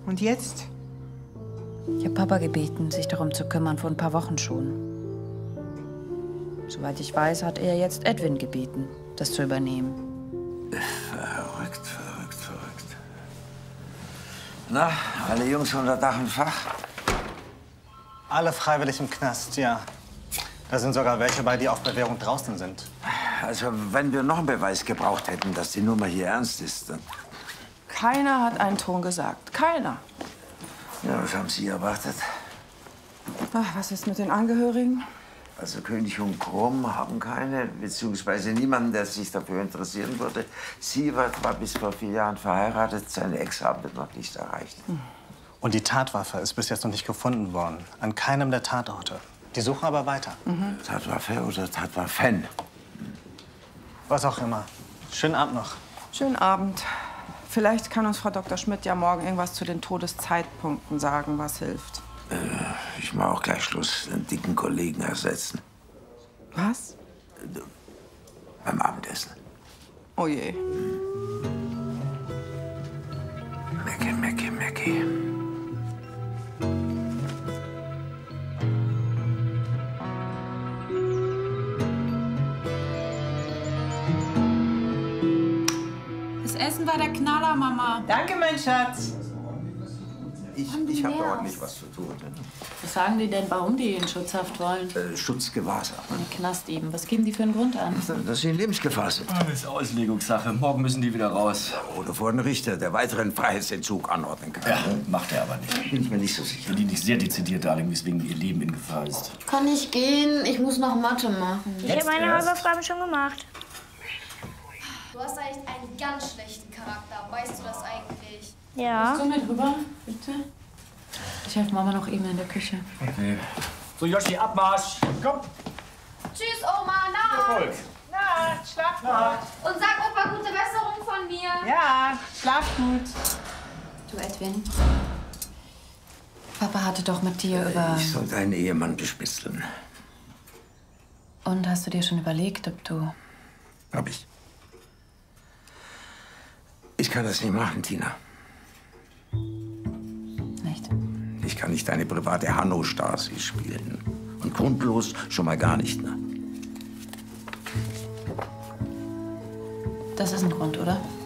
Und jetzt? Ich habe Papa gebeten, sich darum zu kümmern, vor ein paar Wochen schon. Soweit ich weiß, hat er jetzt Edwin gebeten, das zu übernehmen. Verrückt, verrückt, verrückt. Na, alle Jungs unter Dach und Fach? Alle freiwillig im Knast, ja. Da sind sogar welche bei, die auf Bewährung draußen sind. Also, wenn wir noch einen Beweis gebraucht hätten, dass die Nummer hier ernst ist, dann... Keiner hat einen Ton gesagt. Keiner. Ja, was haben Sie erwartet? Ach, was ist mit den Angehörigen? Also König und Krumm haben keine, beziehungsweise niemanden, der sich dafür interessieren würde. Sievert war bis vor 4 Jahren verheiratet, seine Ex haben wir noch nicht erreicht. Und die Tatwaffe ist bis jetzt noch nicht gefunden worden. An keinem der Tatorte. Die suchen aber weiter. Tatwaffe oder Tatwaffen? Was auch immer. Schönen Abend noch. Schönen Abend. Vielleicht kann uns Frau Dr. Schmidt ja morgen irgendwas zu den Todeszeitpunkten sagen, was hilft. Ich mache auch gleich Schluss, den dicken Kollegen ersetzen. Was? Beim Abendessen. Oh je. Mecki, Mecki, Mecki. Das Essen war der Knaller, Mama. Danke, mein Schatz. Ich habe ordentlich was zu tun. Was sagen die denn, warum die in Schutzhaft wollen? Schutzgewahrsam. Im Knast eben. Was geben die für einen Grund an? Dass sie in Lebensgefahr sind. Das ist Auslegungssache. Morgen müssen die wieder raus. Oder vor den Richter, der weiteren Freiheitsentzug anordnen kann. Ja, macht er aber nicht. Bin ich mir nicht so sicher. Die nicht sehr dezidiert, Darling, weswegen ihr Leben in Gefahr ist. Kann ich gehen? Ich muss noch Mathe machen. Ich habe meine Hausaufgaben schon gemacht. Du hast echt einen ganz schlechten Charakter. Weißt du das eigentlich? Ja. Komm mit rüber, bitte. Ich helfe Mama noch eben in der Küche. Okay. So, Yoshi, Abmarsch! Komm! Tschüss, Oma. Nacht. Na, schlaf gut. Und sag Opa gute Besserung von mir. Ja, schlaf gut. Du, Edwin. Papa hatte doch mit dir über... Ich soll deinen Ehemann bespitzeln. Und hast du dir schon überlegt, ob du... Hab ich. Ich kann das nicht machen, Tina. Nicht? Ich kann nicht deine private Hanno-Stasi spielen. Und grundlos schon mal gar nicht, ne? Das ist ein Grund, oder?